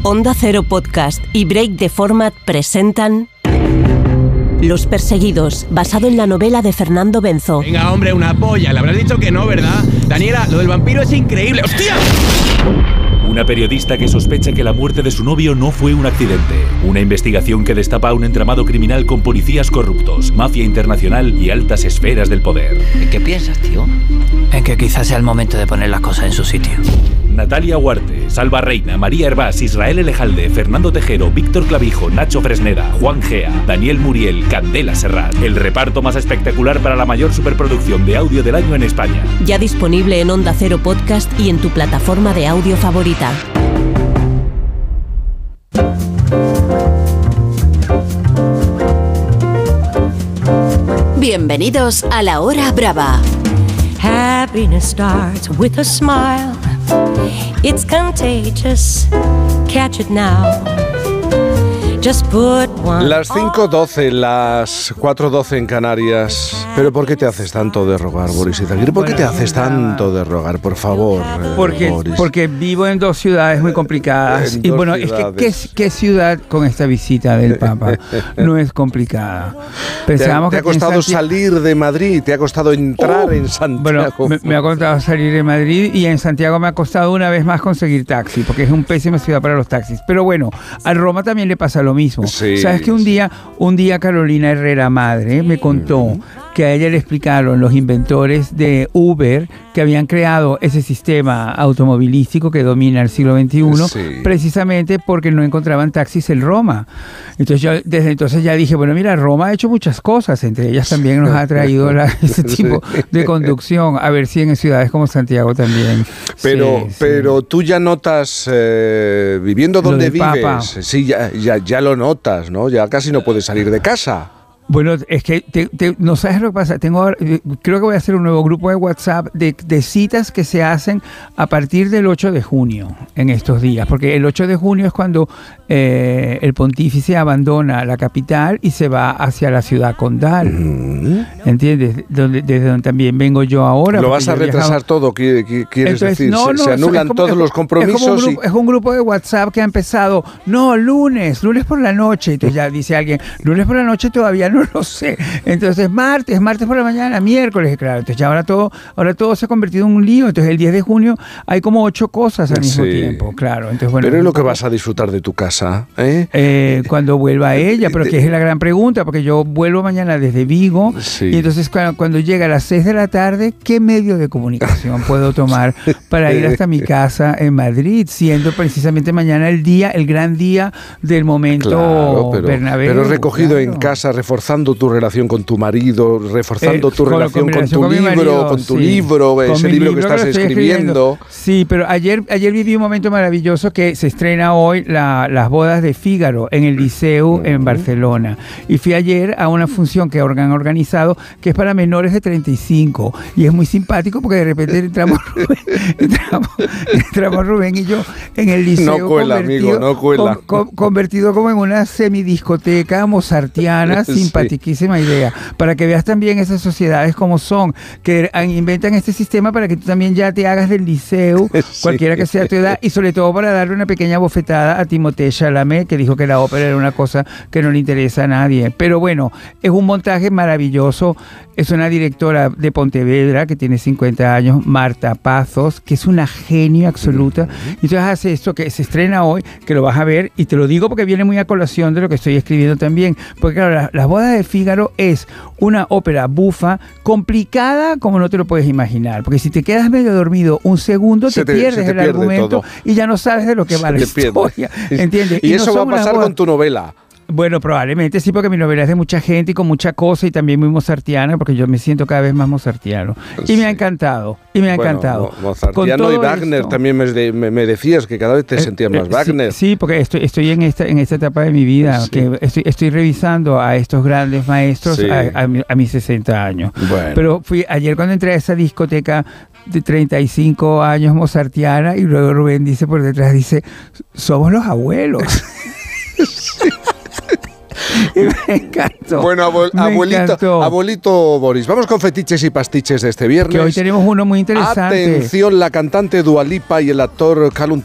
Onda Cero Podcast y Break the Format presentan Los Perseguidos, basado en la novela de Fernando Benzo. Venga, hombre, una polla. Le habrás dicho que no, ¿verdad? Daniela, lo del vampiro es increíble. ¡Hostia! Una periodista que sospecha que la muerte de su novio no fue un accidente. Una investigación que destapa un entramado criminal con policías corruptos, mafia internacional y altas esferas del poder. ¿En qué piensas, tío? En que quizás sea el momento de poner las cosas en su sitio. Natalia Huarte, Salva Reina, María Hervás, Israel Elejalde, Fernando Tejero, Víctor Clavijo, Nacho Fresneda, Juan Gea, Daniel Muriel, Candela Serrat. El reparto más espectacular para la mayor superproducción de audio del año en España. Ya disponible en Onda Cero Podcast y en tu plataforma de audio favorita. Bienvenidos a La Hora Brava. Happiness starts with a smile. It's contagious. Catch it now. Just put one. Las 5:12, las 4:12 en Canarias. ¿Pero por qué te haces tanto de rogar, Boris Izaguirre? ¿Por qué te haces tanto de rogar, por favor, Boris? Porque vivo en dos ciudades muy complicadas. Y bueno, ciudades. Es que ¿qué ciudad con esta visita del Papa no es complicada? Pensábamos ¿Te ha costado salir de Madrid? ¿Te ha costado entrar en Santiago? Bueno, me ha costado salir de Madrid y en Santiago me ha costado una vez más conseguir taxi, porque es un pésima ciudad para los taxis. Pero bueno, a Roma también le pasa lo mismo. Sí, ¿sabes que un día Carolina Herrera, madre, me contó que a ella le explicaron los inventores de Uber que habían creado ese sistema automovilístico que domina el siglo XXI, precisamente porque no encontraban taxis en Roma? Entonces yo desde entonces ya dije, bueno, mira, Roma ha hecho muchas cosas, entre ellas también nos ha traído ese tipo de conducción, a ver si en ciudades como Santiago también. Pero tú ya notas, viviendo donde vives, Papa. Sí, ya lo notas, ¿no? Ya casi no puedes salir de casa. Bueno, es que no sabes lo que pasa. Creo que voy a hacer un nuevo grupo de WhatsApp de citas que se hacen a partir del 8 de junio en estos días, porque el 8 de junio es cuando el pontífice abandona la capital y se va hacia la ciudad condal. ¿Entiendes? Desde donde también vengo yo ahora. ¿Lo vas a retrasar todo? ¿Quieres decir? ¿Se anulan todos los compromisos? Es un grupo de WhatsApp que ha empezado, lunes por la noche. Entonces ya dice alguien, lunes por la noche todavía no lo sé. Entonces martes por la mañana, miércoles, claro. Entonces ya ahora todo se ha convertido en un lío. Entonces el 10 de junio hay como 8 cosas al mismo tiempo, claro. Entonces, bueno, pero es lo que vas a disfrutar de tu casa, cuando vuelva ella, pero que es la gran pregunta, porque yo vuelvo mañana desde Vigo, y entonces cuando llega a las 6 de la tarde, ¿qué medio de comunicación puedo tomar para ir hasta mi casa en Madrid, siendo precisamente mañana el gran día del momento Bernabéu? Pero recogido en casa, reforzando tu relación con tu marido, reforzando tu relación con tu libro, ese libro que estás escribiendo. Sí, pero ayer viví un momento maravilloso que se estrena hoy las bodas de Fígaro en el Liceu en Barcelona. Y fui ayer a una función que han organizado que es para menores de 35. Y es muy simpático porque de repente entramos Rubén y yo en el Liceu. No cuela, amigo, no cuela. Convertido como en una semidiscoteca mozartiana, simpatiquísima idea. Para que veas también esas sociedades como son, que inventan este sistema para que tú también ya te hagas del Liceu, cualquiera que sea tu edad, y sobre todo para darle una pequeña bofetada a Timothée Chalamet, que dijo que la ópera era una cosa que no le interesa a nadie. Pero bueno, es un montaje maravilloso. Es una directora de Pontevedra que tiene 50 años, Marta Pazos, que es una genio absoluta. Y entonces hace esto que se estrena hoy, que lo vas a ver, y te lo digo porque viene muy a colación de lo que estoy escribiendo también. Porque claro, las bodas de Fígaro es una ópera bufa, complicada como no te lo puedes imaginar. Porque si te quedas medio dormido un segundo, te pierdes el argumento todo. Y ya no sabes de lo que va la historia. ¿Entiendes? Y eso va a pasar con tu novela. Bueno, probablemente sí, porque mi novela es de mucha gente y con mucha cosa y también muy mozartiana, porque yo me siento cada vez más mozartiano. Y me ha encantado, Mozartiano y Wagner esto, también me decías que cada vez te sentías más Wagner. Sí, porque estoy en esta etapa de mi vida, que estoy revisando a estos grandes maestros a mis 60 años. Bueno. Pero ayer cuando entré a esa discoteca de 35 años mozartiana, y luego Rubén dice por detrás, somos los abuelos. Sí. Y me encantó. Bueno, abuelito Boris, vamos con fetiches y pastiches de este viernes. Que hoy tenemos uno muy interesante. Atención, la cantante Dua Lipa y el actor Callum